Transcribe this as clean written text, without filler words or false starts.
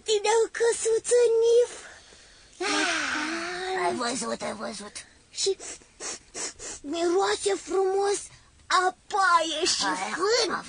tine în căsuță, Nif. Ai văzut. Și miroase frumos a paie și fân.